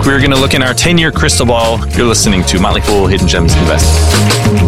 week, we're going to look in our 10-year crystal ball. You're listening to Motley Fool Hidden Gems Investing.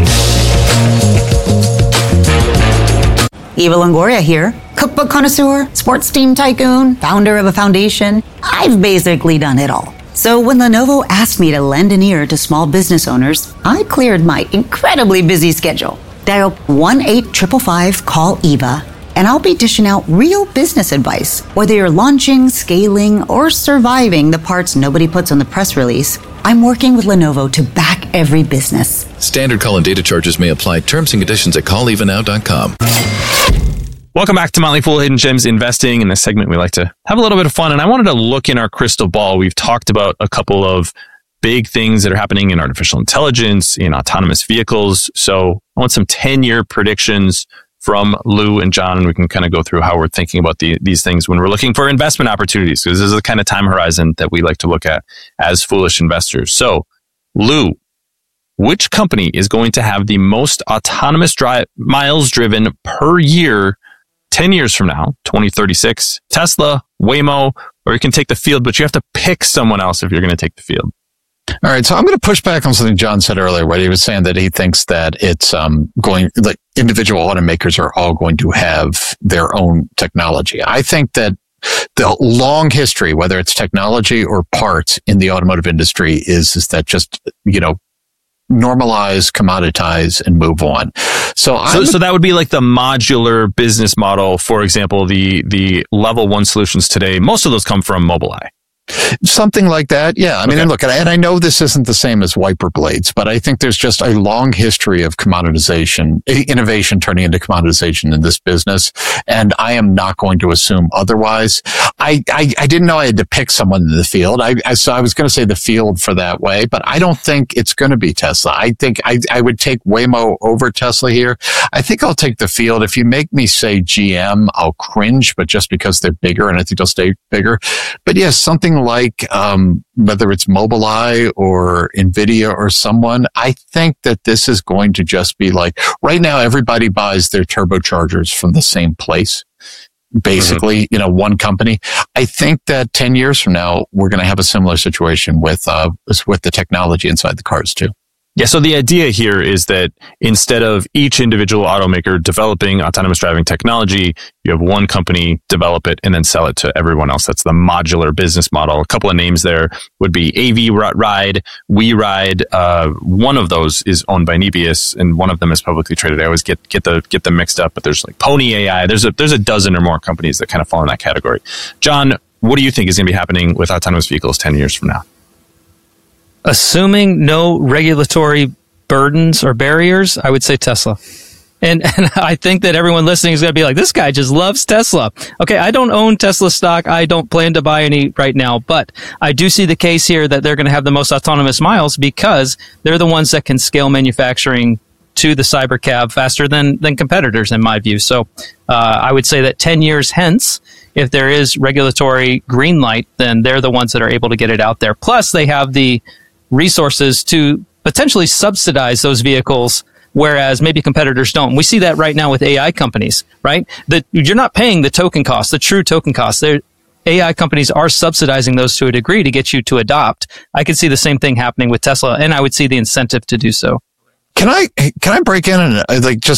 Eva Longoria here, cookbook connoisseur, sports team tycoon, founder of a foundation. I've basically done it all. So when Lenovo asked me to lend an ear to small business owners, I cleared my incredibly busy schedule. Dial 1-855-CALL-EVA, and I'll be dishing out real business advice. Whether you're launching, scaling, or surviving the parts nobody puts on the press release, I'm working with Lenovo to back every business. Standard call and data charges may apply. Terms and conditions at callevanow.com. Welcome back to Motley Fool Hidden Gems Investing. In this segment, we like to have a little bit of fun, and I wanted to look in our crystal ball. We've talked about a couple of big things that are happening in artificial intelligence, in autonomous vehicles. So I want some 10-year predictions from Lou and John, and we can kind of go through how we're thinking about these things when we're looking for investment opportunities, because this is the kind of time horizon that we like to look at as foolish investors. So, Lou, which company is going to have the most autonomous miles driven per year 10 years from now, 2036, Tesla, Waymo, or you can take the field, but you have to pick someone else if you're going to take the field? All right, so I'm going to push back on something John said earlier, where he was saying that he thinks that it's like individual automakers are all going to have their own technology. I think that the long history, whether it's technology or parts in the automotive industry, is that just, normalize, commoditize, and move on. So that would be like the modular business model. For example, the level 1 solutions today, most of those come from Mobileye. Something like that. Yeah. I mean, and look, and I know this isn't the same as wiper blades, but I think there's just a long history of commoditization, innovation turning into commoditization in this business. And I am not going to assume otherwise. I didn't know I had to pick someone in the field. So I was going to say the field for that way, but I don't think it's going to be Tesla. I think I would take Waymo over Tesla here. I think I'll take the field. If you make me say GM, I'll cringe, but just because they're bigger, and I think they'll stay bigger. But yes, something like whether it's Mobileye or NVIDIA or someone, I think that this is going to just be like, right now everybody buys their turbochargers from the same place. Basically, one company. I think that 10 years from now, we're going to have a similar situation with the technology inside the cars too. Yeah, so the idea here is that instead of each individual automaker developing autonomous driving technology, you have one company develop it and then sell it to everyone else. That's the modular business model. A couple of names there would be AV Ride, WeRide. One of those is owned by Nebius, and one of them is publicly traded. I always get them mixed up, but there's like Pony AI. There's a dozen or more companies that kind of fall in that category. John, what do you think is going to be happening with autonomous vehicles 10 years from now? Assuming no regulatory burdens or barriers, I would say Tesla. And I think that everyone listening is going to be like, this guy just loves Tesla. Okay, I don't own Tesla stock. I don't plan to buy any right now, but I do see the case here that they're going to have the most autonomous miles because they're the ones that can scale manufacturing to the Cybercab faster than competitors, in my view. So I would say that 10 years hence, if there is regulatory green light, then they're the ones that are able to get it out there. Plus, they have the resources to potentially subsidize those vehicles, whereas maybe competitors don't. We see that right now with AI companies, right? That you're not paying the token cost, the true token cost. AI companies are subsidizing those to a degree to get you to adopt. I could see the same thing happening with Tesla, and I would see the incentive to do so. Can I break in and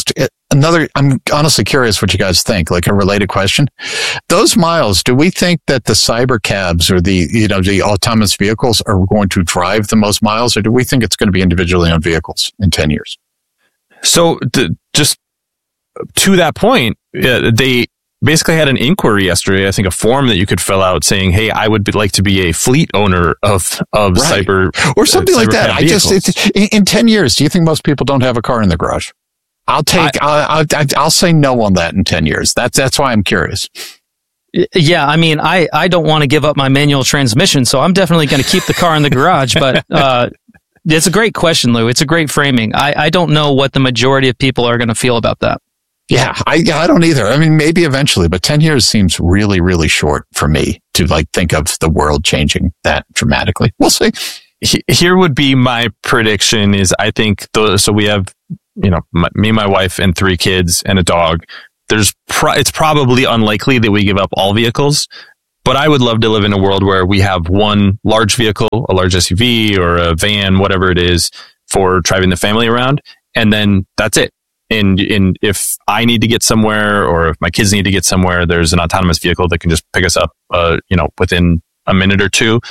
I'm honestly curious what you guys think, like a related question. Those miles, do we think that the cybercabs or the autonomous vehicles are going to drive the most miles, or do we think it's going to be individually owned vehicles in 10 years? So just to that point, they basically had an inquiry yesterday, I think a form that you could fill out saying, hey, I would like to be a fleet owner of right. cyber or something like that. In 10 years, do you think most people don't have a car in the garage? I'll say no on that in 10 years. That's why I'm curious. Yeah, I mean, I don't want to give up my manual transmission, so I'm definitely going to keep the car in the garage, but it's a great question, Lou. It's a great framing. I don't know what the majority of people are going to feel about that. Yeah, I don't either. I mean, maybe eventually, but 10 years seems really, really short for me to think of the world changing that dramatically. We'll see. Here would be my prediction is I think, so we have, me, my wife, and 3 kids and a dog. It's probably unlikely that we give up all vehicles, But I would love to live in a world where we have one large vehicle, a large SUV or a van, whatever it is, for driving the family around. And then that's it. And if I need to get somewhere or if my kids need to get somewhere, there's an autonomous vehicle that can just pick us up, within a minute or two.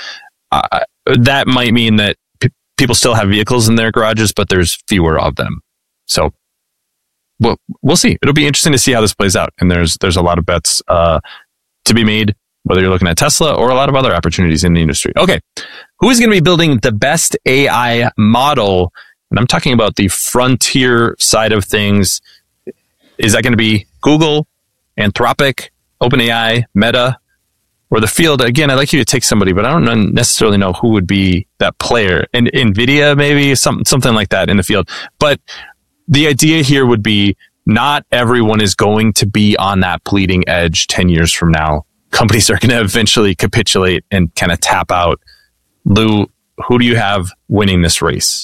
That might mean that people still have vehicles in their garages, but there's fewer of them. So we'll see. It'll be interesting to see how this plays out. And there's a lot of bets to be made, whether you're looking at Tesla or a lot of other opportunities in the industry. Okay. Who is going to be building the best AI model? And I'm talking about the frontier side of things. Is that going to be Google, Anthropic, OpenAI, Meta, or the field? Again, I'd like you to take somebody, but I don't necessarily know who would be that player. And NVIDIA, maybe something like that in the field. But the idea here would be not everyone is going to be on that bleeding edge 10 years from now. Companies are going to eventually capitulate and kind of tap out. Lou, who do you have winning this race?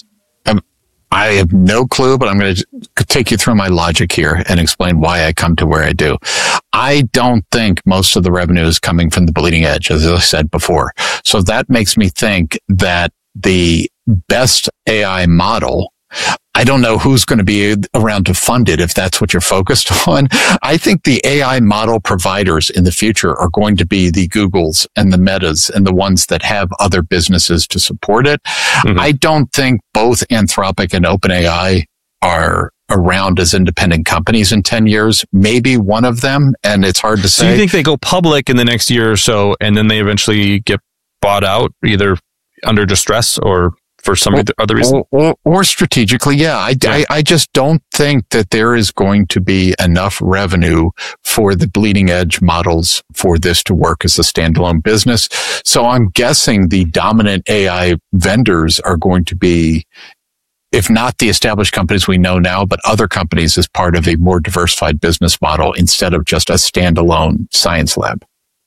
I have no clue, but I'm going to take you through my logic here and explain why I come to where I do. I don't think most of the revenue is coming from the bleeding edge, as I said before. So that makes me think that the best AI model, I don't know who's going to be around to fund it if that's what you're focused on. I think the AI model providers in the future are going to be the Googles and the Metas and the ones that have other businesses to support it. Mm-hmm. I don't think both Anthropic and OpenAI are around as independent companies in 10 years. Maybe one of them, and it's hard to say. So you think they go public in the next year or so, and then they eventually get bought out, either under distress or for some other reason? Or strategically, yeah. I just don't think that there is going to be enough revenue for the bleeding edge models for this to work as a standalone business. So I'm guessing the dominant AI vendors are going to be, if not the established companies we know now, but other companies as part of a more diversified business model instead of just a standalone science lab.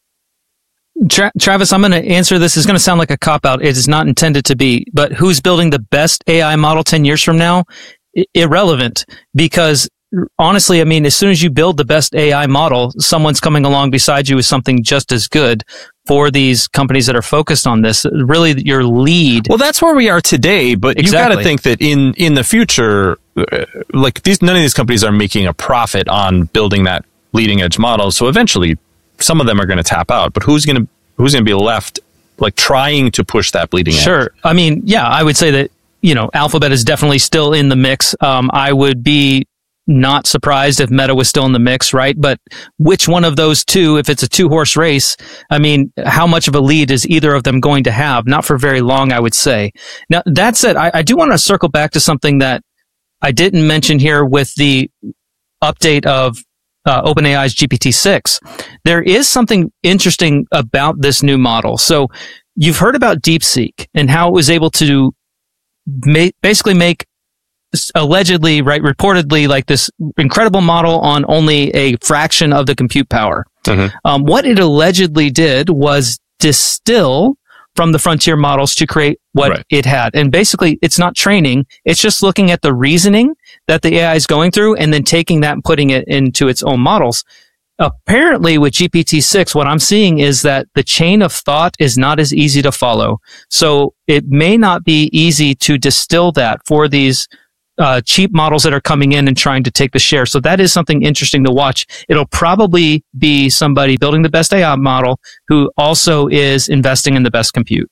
Travis, I'm going to answer this. It's going to sound like a cop-out. It is not intended to be. But who's building the best AI model 10 years from now? Irrelevant. Because honestly, I mean, as soon as you build the best AI model, someone's coming along beside you with something just as good for these companies that are focused on this. Really, your lead. Well, that's where we are today. But you got to think that in the future, like none of these companies are making a profit on building that leading edge model. So eventually, some of them are going to tap out, but who's going to be left, like trying to push that bleeding edge? Sure. I mean, yeah, I would say that, Alphabet is definitely still in the mix. I would be not surprised if Meta was still in the mix, right? But which one of those two, if it's a 2-horse race, I mean, how much of a lead is either of them going to have? Not for very long, I would say. Now, that said, I do want to circle back to something that I didn't mention here with the update of OpenAI's GPT-6. There is something interesting about this new model. So you've heard about DeepSeek and how it was able to basically make allegedly, right, reportedly, like this incredible model on only a fraction of the compute power. Mm-hmm. What it allegedly did was distill from the frontier models to create what it had. And basically, it's not training. It's just looking at the reasoning that the AI is going through and then taking that and putting it into its own models. Apparently, with GPT-6, what I'm seeing is that the chain of thought is not as easy to follow. So it may not be easy to distill that for these cheap models that are coming in and trying to take the share. So that is something interesting to watch. It'll probably be somebody building the best AI model who also is investing in the best compute.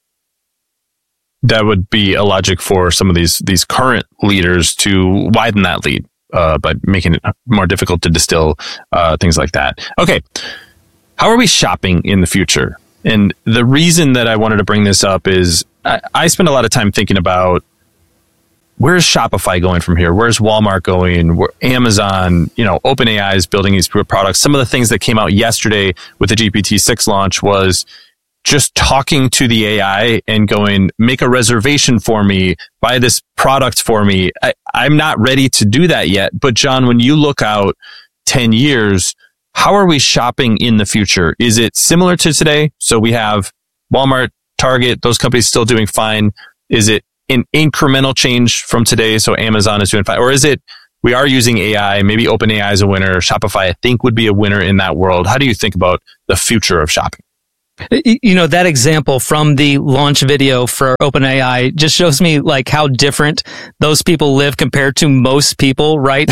That would be a logic for some of these current leaders to widen that lead by making it more difficult to distill things like that. Okay, how are we shopping in the future? And the reason that I wanted to bring this up is I spend a lot of time thinking about, where's Shopify going from here? Where's Walmart going? Amazon, OpenAI is building these products. Some of the things that came out yesterday with the GPT-6 launch was just talking to the AI and going, make a reservation for me, buy this product for me. I'm not ready to do that yet. But John, when you look out 10 years, how are we shopping in the future? Is it similar to today? So we have Walmart, Target, those companies still doing fine. Is it an incremental change from today? So Amazon is doing fine. Or is it, we are using AI, maybe OpenAI is a winner, Shopify I think would be a winner in that world. How do you think about the future of shopping? That example from the launch video for OpenAI just shows me like how different those people live compared to most people, right?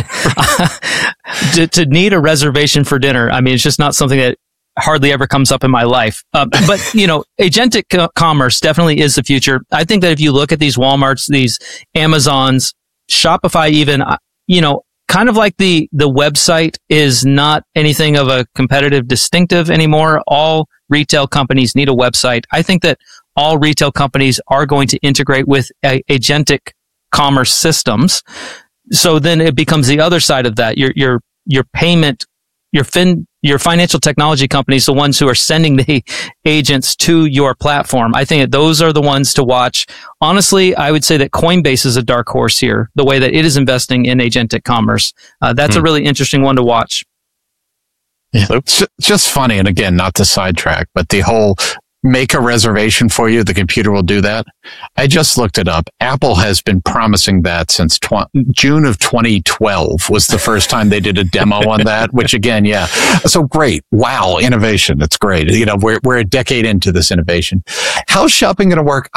I mean, to need a reservation for dinner, I mean, it's just not something that hardly ever comes up in my life. But agentic commerce definitely is the future. I think that if you look at these Walmarts, these Amazons, Shopify even, kind of like the website is not anything of a competitive distinctive anymore. All retail companies need a website. I think that all retail companies are going to integrate with agentic commerce systems. So then it becomes the other side of that. Your payment, your financial technology companies, the ones who are sending the agents to your platform. I think that those are the ones to watch. Honestly, I would say that Coinbase is a dark horse here, the way that it is investing in agentic commerce. That's a really interesting one to watch. Yeah. It's just funny. And again, not to sidetrack, but the whole make a reservation for you, the computer will do that. I just looked it up. Apple has been promising that since June of 2012 was the first time they did a demo on that, which again, yeah. So great. Wow. Innovation. It's great. We're a decade into this innovation. How's shopping going to work?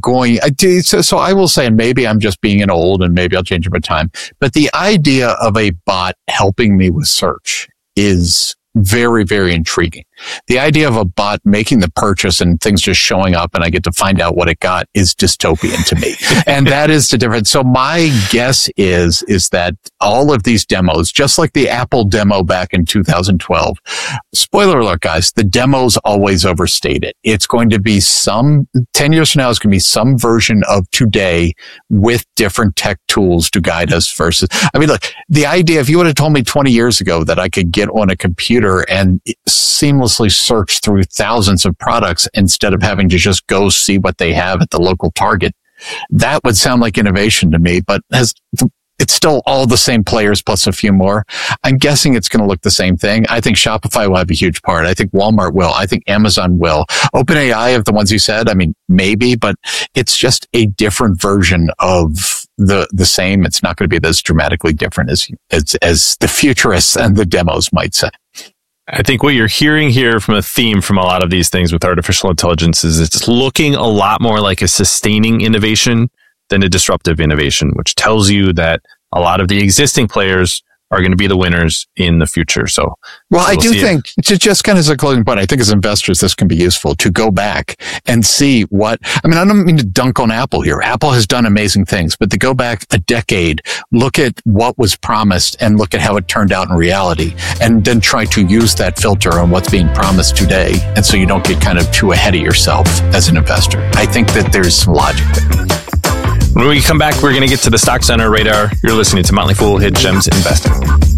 So I will say, and maybe I'm just being an old and maybe I'll change it over time, but the idea of a bot helping me with search is very, very intriguing. The idea of a bot making the purchase and things just showing up and I get to find out what it got is dystopian to me. And that is the difference. So my guess is that all of these demos, just like the Apple demo back in 2012, spoiler alert, guys, the demo's always overstated. It's going to be 10 years from now, it's going to be some version of today with different tech tools to guide us versus, I mean, look, the idea, if you would have told me 20 years ago that I could get on a computer and seamlessly search through thousands of products instead of having to just go see what they have at the local Target, that would sound like innovation to me, but it's still all the same players plus a few more. I'm guessing it's going to look the same thing. I think Shopify will have a huge part. I think Walmart will. I think Amazon will. OpenAI of the ones you said, I mean, maybe, but it's just a different version of the same. It's not going to be as dramatically different as the futurists and the demos might say. I think what you're hearing here from a theme from a lot of these things with artificial intelligence is it's looking a lot more like a sustaining innovation than a disruptive innovation, which tells you that a lot of the existing players are going to be the winners in the future. So, well, I do think, just kind of as a closing point, I think as investors, this can be useful to go back and see I don't mean to dunk on Apple here. Apple has done amazing things, but to go back a decade, look at what was promised and look at how it turned out in reality, and then try to use that filter on what's being promised today. And so you don't get kind of too ahead of yourself as an investor. I think that there's some logic there. When we come back, we're going to get to the Stocks on Our Radar. You're listening to Motley Fool Hidden Gems Investing.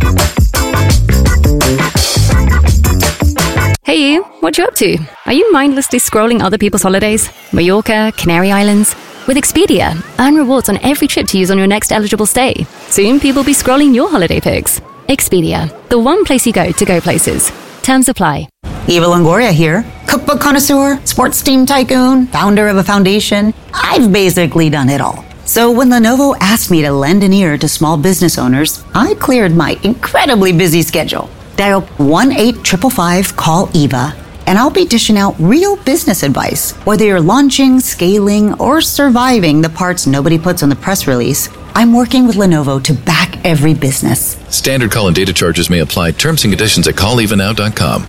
Hey you, what you up to? Are you mindlessly scrolling other people's holidays? Mallorca, Canary Islands? With Expedia, earn rewards on every trip to use on your next eligible stay. Soon people will be scrolling your holiday pics. Expedia, the one place you go to go places. Terms apply. Eva Longoria here, cookbook connoisseur, sports team tycoon, founder of a foundation. I've basically done it all. So when Lenovo asked me to lend an ear to small business owners, I cleared my incredibly busy schedule. Dial 1-855-CALL-EVA, and I'll be dishing out real business advice. Whether you're launching, scaling, or surviving the parts nobody puts on the press release, I'm working with Lenovo to back every business. Standard call and data charges may apply. Terms and conditions at callevenow.com.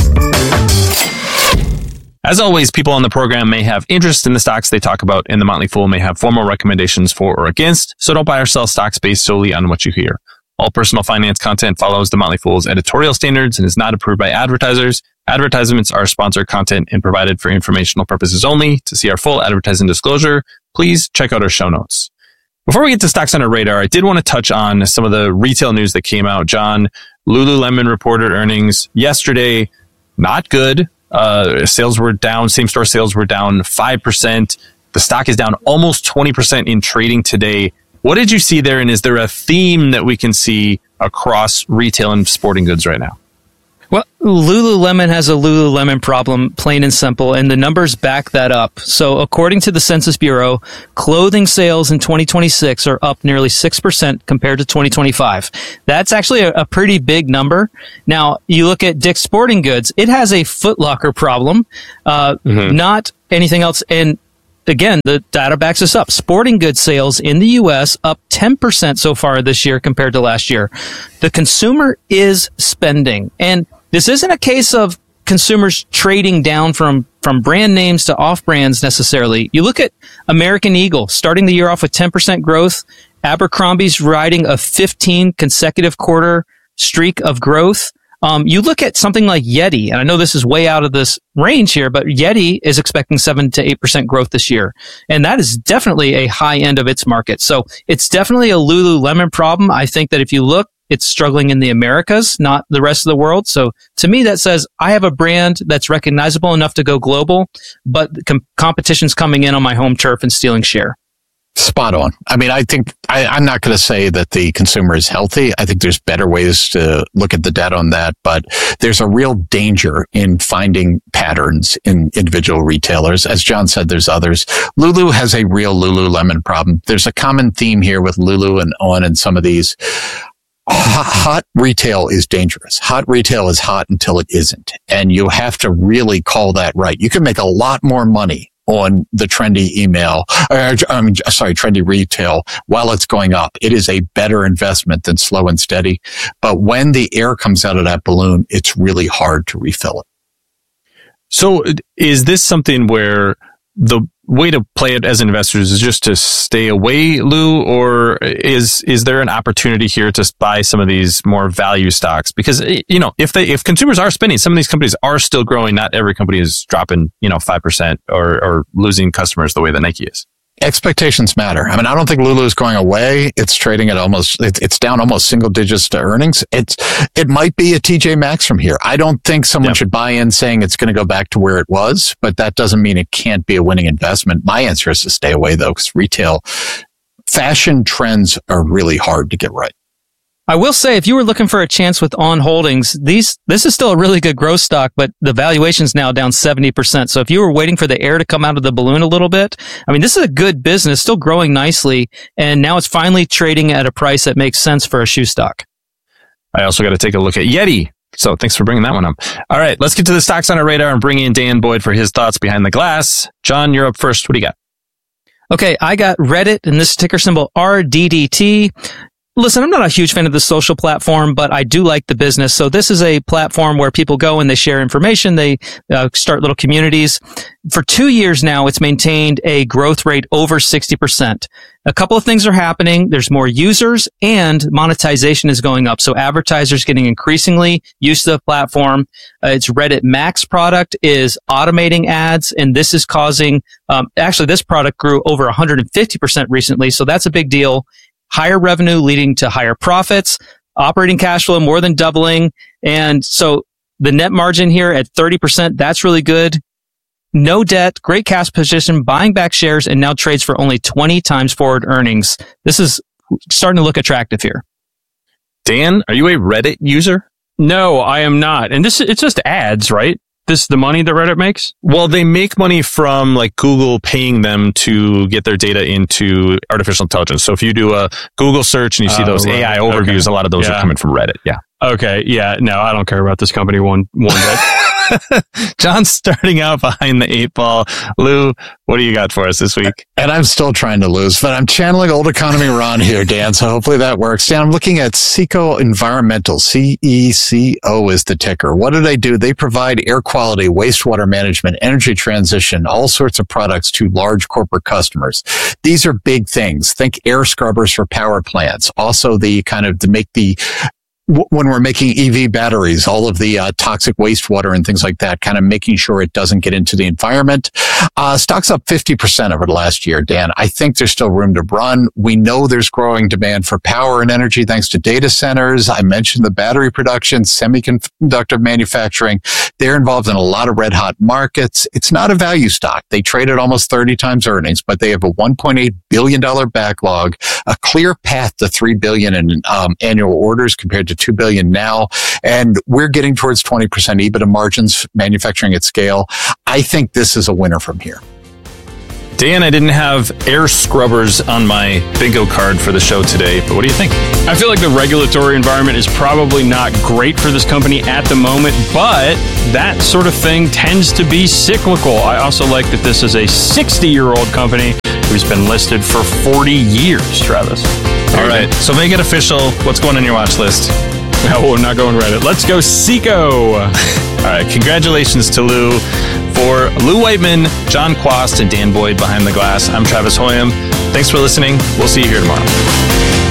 As always, people on the program may have interest in the stocks they talk about, and the Motley Fool may have formal recommendations for or against, so don't buy or sell stocks based solely on what you hear. All personal finance content follows the Motley Fool's editorial standards and is not approved by advertisers. Advertisements are sponsored content and provided for informational purposes only. To see our full advertising disclosure, please check out our show notes. Before we get to Stocks on Our Radar, I did want to touch on some of the retail news that came out. John, Lululemon reported earnings yesterday. Not good. Sales were down. Same-store sales were down 5%. The stock is down almost 20% in trading today. What did you see there, and is there a theme that we can see across retail and sporting goods right now? Well, Lululemon has a Lululemon problem, plain and simple, and the numbers back that up. So according to the Census Bureau, clothing sales in 2026 are up nearly 6% compared to 2025. That's actually a pretty big number. Now, you look at Dick's Sporting Goods, it has a Foot Locker problem, not anything else. And again, the data backs this up. Sporting goods sales in the U.S. up 10% so far this year compared to last year. The consumer is spending. And this isn't a case of consumers trading down from brand names to off brands necessarily. You look at American Eagle starting the year off with 10% growth. Abercrombie's riding a 15 consecutive quarter streak of growth. You look at something like Yeti, and I know this is way out of this range here, but Yeti is expecting 7 to 8% growth this year. And that is definitely a high end of its market. So it's definitely a Lululemon problem. I think that if you look, it's struggling in the Americas, not the rest of the world. So to me, that says I have a brand that's recognizable enough to go global, but competition's coming in on my home turf and stealing share. Spot on. I mean, I think I'm not going to say that the consumer is healthy. I think there's better ways to look at the data on that, but there's a real danger in finding patterns in individual retailers. As John said, there's others. Lulu has a real Lululemon problem. There's a common theme here with Lulu and On and some of these. Hot retail is dangerous. Hot retail is hot until it isn't. And you have to really call that right. You can make a lot more money on the trendy trendy retail while it's going up. It is a better investment than slow and steady. But when the air comes out of that balloon, it's really hard to refill it. So is this something where the way to play it as investors is just to stay away, Lou, or is there an opportunity here to buy some of these more value stocks? Because, you know, if consumers are spending, some of these companies are still growing. Not every company is dropping, 5% or losing customers the way that Nike is. Expectations matter. I mean, I don't think Lulu is going away. It's trading at it's down almost single digits to earnings. It might be a TJ Maxx from here. I don't think someone should buy in saying it's going to go back to where it was, but that doesn't mean it can't be a winning investment. My answer is to stay away though, because retail fashion trends are really hard to get right. I will say, if you were looking for a chance with On Holdings, this is still a really good growth stock, but the valuation's now down 70%. So if you were waiting for the air to come out of the balloon a little bit, I mean, this is a good business, still growing nicely, and now it's finally trading at a price that makes sense for a shoe stock. I also got to take a look at Yeti. So thanks for bringing that one up. All right, let's get to the stocks on our radar and bring in Dan Boyd for his thoughts behind the glass. John, you're up first. What do you got? Okay, I got Reddit, and this ticker symbol RDDT. Listen, I'm not a huge fan of the social platform, but I do like the business. So this is a platform where people go and they share information. They start little communities. For 2 years now, it's maintained a growth rate over 60%. A couple of things are happening. There's more users and monetization is going up. So advertisers getting increasingly used to the platform. Its Reddit Max product is automating ads, and this is causing, actually this product grew over 150% recently. So that's a big deal. Higher revenue leading to higher profits, operating cash flow more than doubling. And so the net margin here at 30%, that's really good. No debt, great cash position, buying back shares, and now trades for only 20 times forward earnings. This is starting to look attractive here. Dan, are you a Reddit user? No, I am not. And it's just ads, right? This is the money that Reddit makes? Well, they make money from like Google paying them to get their data into artificial intelligence. So if you do a Google search and you see those AI overviews, a lot of those are coming from Reddit. Yeah. Okay. Yeah. No, I don't care about this company one bit. John's starting out behind the 8 ball. Lou, what do you got for us this week? And I'm still trying to lose, but I'm channeling old economy Ron here, Dan. So hopefully that works. Dan, I'm looking at CECO Environmental. CECO is the ticker. What do? They provide air quality, wastewater management, energy transition, all sorts of products to large corporate customers. These are big things. Think air scrubbers for power plants. Also when we're making EV batteries, all of the toxic wastewater and things like that, kind of making sure it doesn't get into the environment. Stock's up 50% over the last year, Dan. I think there's still room to run. We know there's growing demand for power and energy thanks to data centers. I mentioned the battery production, semiconductor manufacturing. They're involved in a lot of red hot markets. It's not a value stock. They trade at almost 30 times earnings, but they have a $1.8 billion backlog, a clear path to $3 billion in annual orders compared to to $2 billion now. And we're getting towards 20% EBITDA margins, manufacturing at scale. I think this is a winner from here. Dan, I didn't have air scrubbers on my bingo card for the show today, but what do you think? I feel like the regulatory environment is probably not great for this company at the moment, but that sort of thing tends to be cyclical. I also like that this is a 60-year-old company who's been listed for 40 years, Travis. All right, so make it official. What's going on your watch list? No, we're not going Reddit. Let's go Seco. All right, congratulations to Lou. For Lou Whiteman, John Quast, and Dan Boyd behind the glass, I'm Travis Hoyam. Thanks for listening. We'll see you here tomorrow.